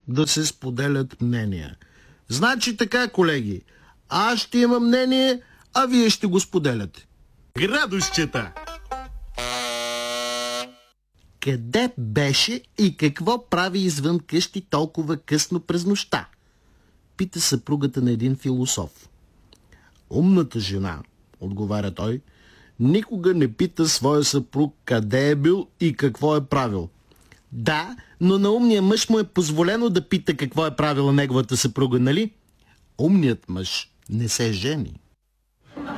да се споделят мнения. Значи така, колеги, аз ще имам мнение, а вие ще го споделяте. Градусчета! Къде беше и какво прави извън къщи толкова късно през нощта? Пита съпругата на един философ. Умната жена, отговаря той, никога не пита своя съпруг къде е бил и какво е правил. Да, но на умния мъж му е позволено да пита какво е правила неговата съпруга, нали? Умният мъж не се жени.